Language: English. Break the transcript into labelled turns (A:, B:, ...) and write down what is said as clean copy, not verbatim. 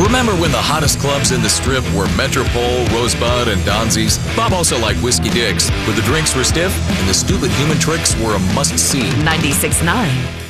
A: Remember when the hottest clubs in the Strip were Metropole, Rosebud, and Donzi's? Bob also liked Whiskey Dick's, where the drinks were stiff and the stupid human tricks were a must-see.
B: 96.9